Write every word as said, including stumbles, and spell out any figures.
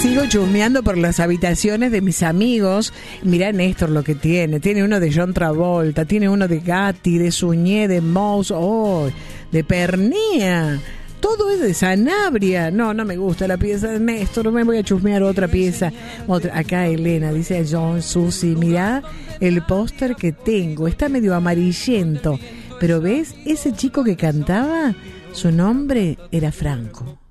Sigo chusmeando por las habitaciones de mis amigos. Mirá Néstor lo que tiene. Tiene uno de John Travolta, tiene uno de Gatti, de Suñé, de Mouse, oh, de Pernía. Todo es de Sanabria. No, no me gusta la pieza de Néstor. Me voy a chusmear otra pieza. Otra. Acá Elena dice a John, Susi, mirá el póster que tengo. Está medio amarillento. Pero ves, ese chico que cantaba, su nombre era Franco.